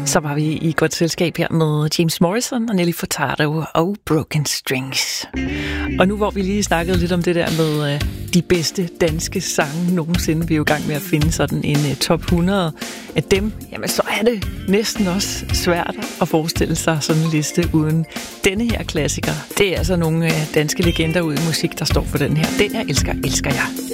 Så var vi i godt selskab her med James Morrison og Nelly Furtado og Broken Strings. Og nu hvor vi lige snakkede lidt om det der med de bedste danske sange nogensinde, vi er jo i gang med at finde sådan en top 100 af dem, jamen så er det næsten også svært at forestille sig sådan en liste uden denne her klassiker. Det er altså nogle danske legender ude i musik, der står for den her. Den jeg elsker, elsker jeg.